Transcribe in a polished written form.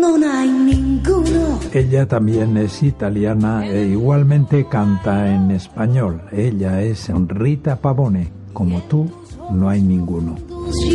non hay ninguno. Ella también es italiana e igualmente canta en español. Ella es Rita Pavone. Como tú, no hay ninguno.